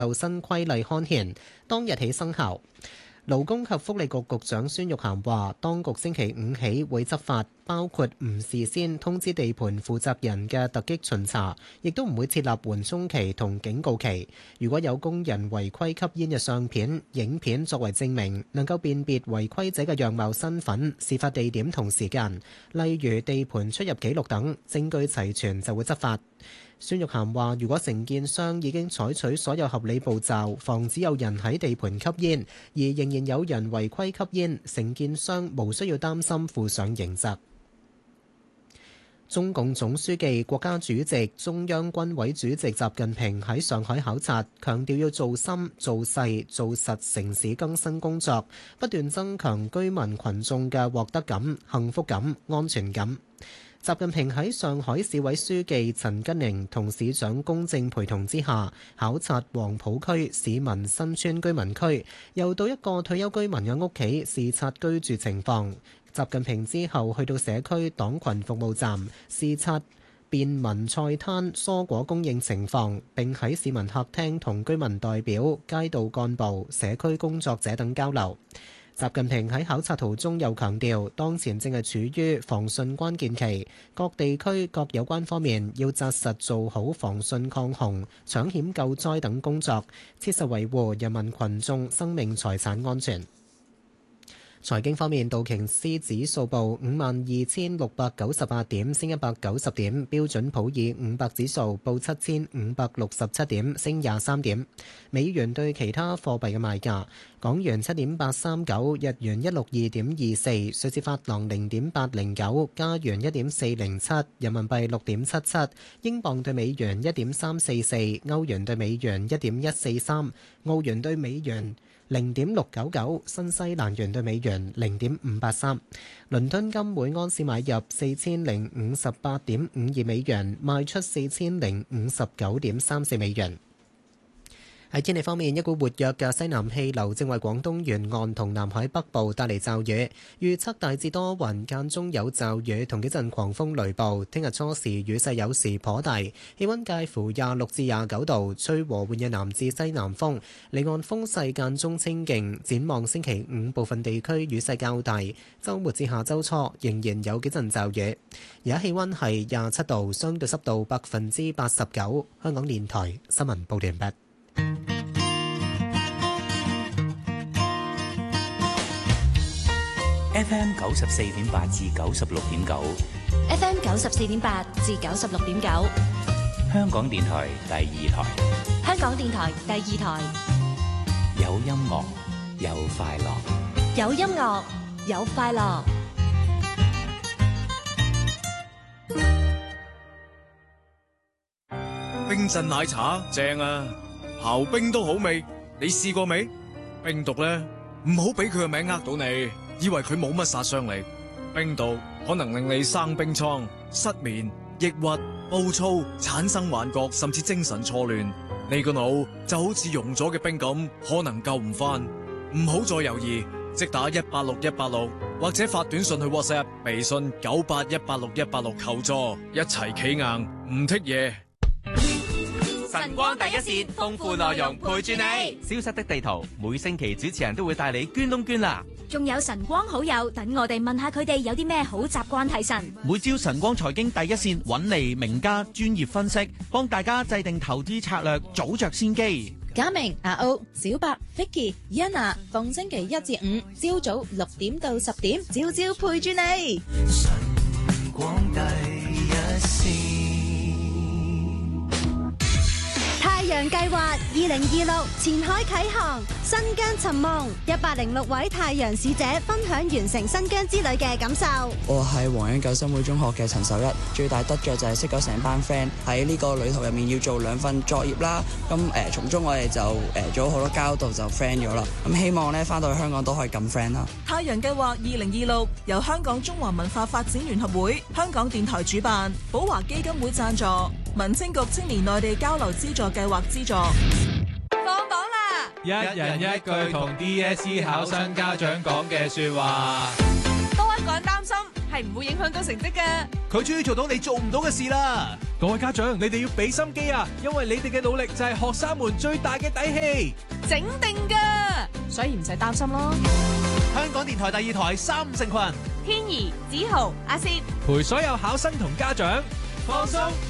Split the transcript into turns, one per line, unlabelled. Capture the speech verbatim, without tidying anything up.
新規例刊憲，當日起生效。勞工及福利局局長孫玉菡話，當局星期五起會執法，包括唔事先通知地盤負責人嘅突擊巡查，亦都唔會設立緩衝期同警告期。如果有工人違規吸煙嘅相片、影片作為證明，能夠辨別違規者嘅樣貌、身份、事發地點同時間，例如地盤出入記錄等，證據齊全就會執法。孫玉菡話，如果承建商已經採取所有合理步驟，防止有人喺地盤吸煙，而仍然有人違規吸煙，承建商無需要擔心負上刑責。中共總書記、國家主席、中央軍委主席習近平喺上海考察，強調要做深、做細、做實城市更新工作，不斷增強居民群眾嘅獲得感、幸福感、安全感。習近平喺上海市委書記陳吉寧同市長龔正陪同之下，考察黃浦區市民新村居民區，又到一個退休居民嘅屋企視察居住情況。習近平之後去到社區黨群服務站視察便民菜攤蔬果供應情況，並喺市民客廳同居民代表、街道幹部、社區工作者等交流。習近平喺考察途中又強調，當前正係處於防汛關鍵期，各地區各有關方面要紮實做好防汛抗洪、搶險救災等工作，切實維護人民群眾生命財產安全。財經方面，道瓊斯指數報五萬二千六百九十八點，升一百九十點；標準普爾五百指數報七千五百六十七點，升廿三點。美元對其他貨幣嘅賣價：港元七點八三九，日元一六二點二四，瑞士法郎零點八零九，加元一點四零七，人民幣六點七七，英鎊對美元一點三四四，歐元對美元一點一四三，澳元對美元零點六九九，新西蘭元對美元零點五八三。倫敦金每安士買入四千零五十八點五二美元，賣出四千零五十九點三四美元。喺天氣方面，一股活躍嘅西南氣流正為廣東沿岸同南海北部帶嚟驟雨，預測大致多雲，間中有驟雨同幾陣狂風雷暴。聽日初時雨勢有時頗大，氣温介乎廿六至廿九度，吹和緩嘅南至西南風，離岸風勢間中清勁。展望星期五部分地區雨勢較大，週末至下週初仍然有幾陣驟雨。而家氣温係廿七度，相對濕度百分之八十九。香港電台新聞報道完畢。
F M 九十四點八至九十六點九
，F M 九十四點八至九十六點九，
香港電台第二台，
香港電台第二台，
有音樂有快樂，
有音樂有快樂。
冰鎮奶茶正啊，刨冰都好味，你試過未？冰毒咧，唔好俾佢個名呃到你。以為佢冇乜殺傷力，冰毒可能令你生冰瘡、失眠、抑鬱、暴躁、產生幻覺，甚至精神錯亂。你個腦就好似溶咗嘅冰咁，可能救唔翻。唔好再猶豫，即打一八六一八六，或者發短信去 WhatsApp、微信九八一八六一八六求助，一齊企硬，唔剔嘢。
晨光第一線，豐富內容陪住你。
消失的地圖，每星期主持人都會帶你捐窿捐罅。
仲有晨光好友，等我哋問下佢哋有啲咩好習慣提神。
每朝晨光財經第一線揾嚟名家專業分析，幫大家制定投資策略，早着先機。
嘉明、阿歐、小白、Vicky、Yana，逢星期一至五朝早六點到十點，朝朝陪住你。晨光第一線。
太陽計劃二零二六前海啟航，新疆尋夢，一百零六位太陽使者分享完成新疆之旅嘅感受。
我係黃恩九新會中學嘅陳守一，最大得着就係識咗成班 friend， 喺呢個旅途入面要做兩份作業啦。咁誒，從中我哋就誒做咗好多交道，就 friend 咗啦。咁希望咧翻到去香港都可以咁 friend 啦。
太陽計劃二零二六由香港中華文化發展聯合會、香港電台主辦，寶華基金會贊助，民政局青年內地交流資助計劃資助。
放榜啦！
一人一句同 D S E 考生家長講嘅說話。
多一個人擔心，
係唔會影響到成績㗎。
佢終於做到你做唔到嘅事啦！
各位家長，你哋要俾心機啊，因為你哋嘅努力就係學生們最大嘅底氣。
整定㗎，所以唔使擔心咯。
香港電台第二台三五成群，
天怡、子豪、阿薛
陪所有考生同家長
放鬆